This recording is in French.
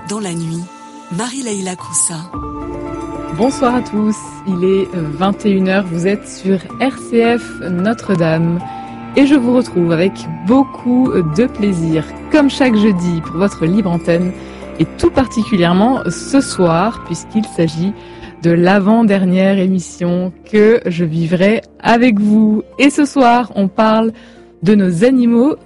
Dans la nuit, Marie-Laïla Koussa. Bonsoir à tous, il est 21h, vous êtes sur RCF Notre-Dame et je vous retrouve avec beaucoup de plaisir, comme chaque jeudi pour votre libre antenne et tout particulièrement ce soir puisqu'il s'agit de l'avant-dernière émission que je vivrai avec vous. Et ce soir, on parle de nos animaux